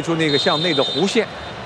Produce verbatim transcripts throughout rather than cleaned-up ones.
出那个向内的弧线。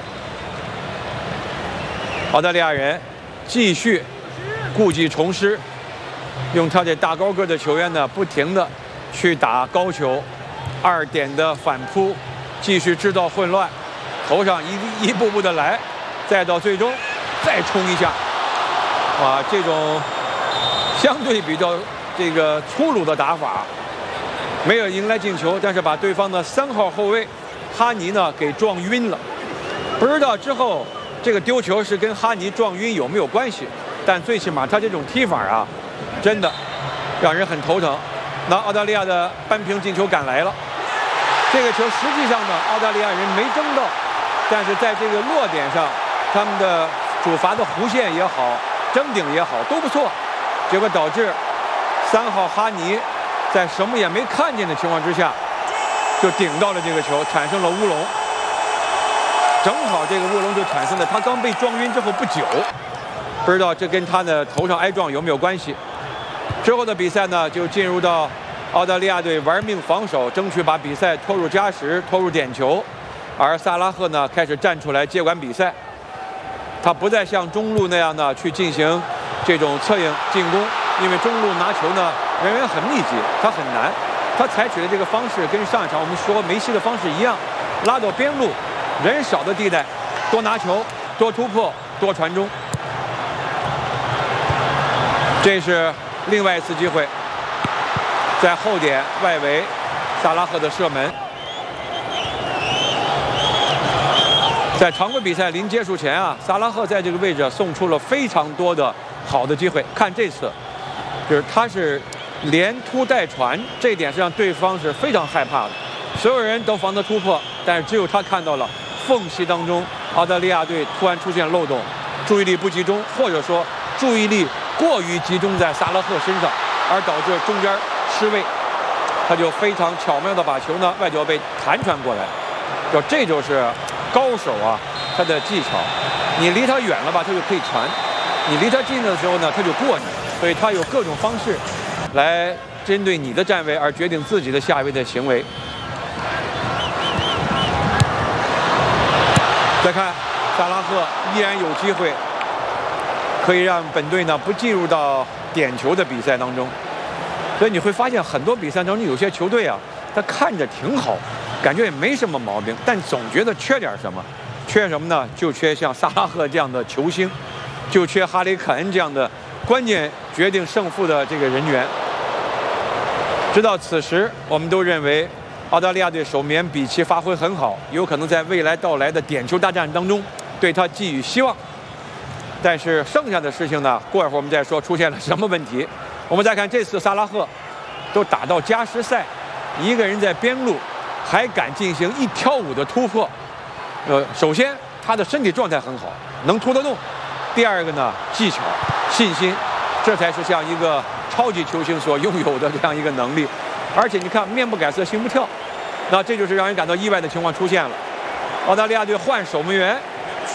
澳大利亚人继续故技重施，用他这大高个的球员呢，不停的去打高球，二点的反扑，继续制造混乱，头上一一步步的来，再到最终再冲一下，啊，这种相对比较这个粗鲁的打法，没有迎来进球，但是把对方的三号后卫哈尼呢给撞晕了。不知道之后这个丢球是跟哈尼撞晕有没有关系，但最起码他这种踢法啊，真的让人很头疼。那澳大利亚的扳平进球赶来了，这个球实际上呢，澳大利亚人没争到，但是在这个落点上，他们的主罚的弧线也好，争顶也好都不错，结果导致三号哈尼在什么也没看见的情况之下，就顶到了这个球，产生了乌龙。正好这个乌龙就产生了他刚被撞晕之后不久，不知道这跟他的头上挨撞有没有关系。之后的比赛呢，就进入到澳大利亚队玩命防守，争取把比赛拖入加时，拖入点球。而萨拉赫呢，开始站出来接管比赛。他不再像中路那样呢去进行这种策应进攻，因为中路拿球呢人员很密集，他很难。他采取的这个方式跟上一场我们说梅西的方式一样，拉到边路人少的地带，多拿球，多突破，多传中。这是另外一次机会，在后点外围，萨拉赫的射门。在常规比赛临结束前啊，萨拉赫在这个位置送出了非常多的好的机会。看这次，就是他是连突带传，这一点是让对方是非常害怕的。所有人都防得突破，但是只有他看到了缝隙当中，澳大利亚队突然出现漏洞，注意力不集中，或者说注意力过于集中在萨拉赫身上，而导致中间失位。他就非常巧妙地把球呢外脚背弹传过来，就这就是高手啊，他的技巧。你离他远了吧，他就可以传；你离他近的时候呢，他就过你。所以他有各种方式来针对你的站位而决定自己的下一位的行为。再看萨拉赫依然有机会可以让本队呢不进入到点球的比赛当中。所以你会发现很多比赛当中有些球队啊，他看着挺好，感觉也没什么毛病，但总觉得缺点什么。缺什么呢？就缺像萨拉赫这样的球星，就缺哈里凯恩这样的关键决定胜负的这个人员。直到此时，我们都认为澳大利亚队首名比奇发挥很好，有可能在未来到来的点球大战当中对他寄予希望。但是剩下的事情呢，过一会儿我们再说出现了什么问题。我们再看这次萨拉赫都打到加时赛，一个人在边路还敢进行一挑五的突破。呃，首先他的身体状态很好，能突得动；第二个呢，技巧、信心，这才是像一个超级球星所拥有的这样一个能力。而且你看，面不改色心不跳，那这就是让人感到意外的情况出现了。澳大利亚队换守门员，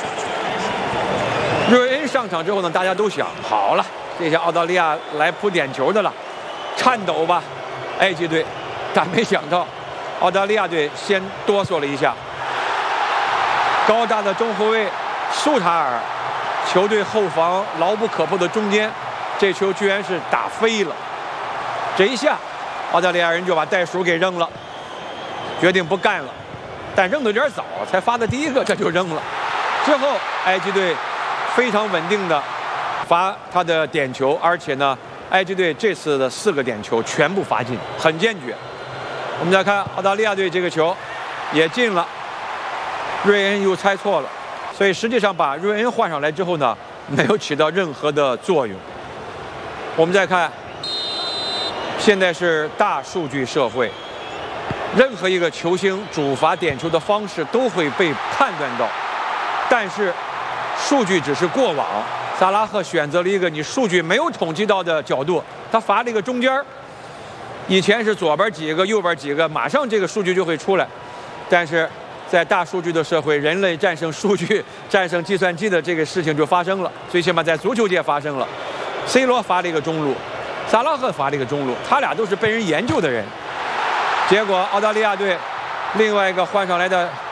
瑞恩上场之后呢，大家都想好了，这下澳大利亚来扑点球的了，颤抖吧，埃及队。但没想到，澳大利亚队先哆嗦了一下。高大的中后卫舒塔尔，球队后防牢不可破的中间，这球居然是打飞了。这一下，澳大利亚人就把袋鼠给扔了，决定不干了。但扔得有点早，才发的第一个这就扔了。之后，埃及队非常稳定的罚他的点球，而且呢，埃及队这次的四个点球全部罚进，很坚决。我们再看澳大利亚队这个球也进了。瑞恩又猜错了，所以实际上把瑞恩换上来之后呢，没有起到任何的作用。我们再看，现在是大数据社会，任何一个球星主罚点球的方式都会被判断到，但是数据只是过往。萨拉赫选择了一个你数据没有统计到的角度，他罚了一个中间，以前是左边几个右边几个，马上这个数据就会出来，但是在大数据的社会，人类战胜数据、战胜计算机的这个事情就发生了，最起码在足球界发生了。C 罗罚了一个中路，萨拉赫罚了一个中路，他俩都是被人研究的人。结果澳大利亚队另外一个换上来的